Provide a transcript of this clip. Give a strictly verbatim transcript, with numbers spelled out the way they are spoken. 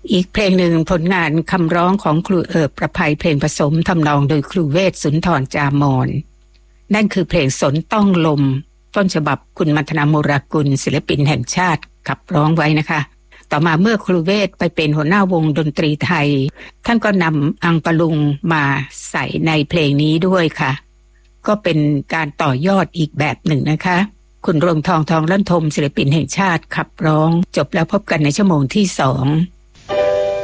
อีกเพลงหนึ่งผลงานคำร้องของครูเอิบประภัยเพลงผสมทำนองโดยครูเวชสุนทรจามอนนั่นคือเพลงสนต้องลมต้นฉบับคุณมัทนาโมรากุลศิลปินแห่งชาติขับร้องไว้นะคะต่อมาเมื่อครูเวชไปเป็นหัวหน้าวงดนตรีไทยท่านก็นำอังปะลุงมาใส่ในเพลงนี้ด้วยค่ะก็เป็นการต่อยอดอีกแบบหนึ่งนะคะคุณรวงทองทองลั่นทมศิลปินแห่งชาติขับร้องจบแล้วพบกันในชั่วโมงที่สอง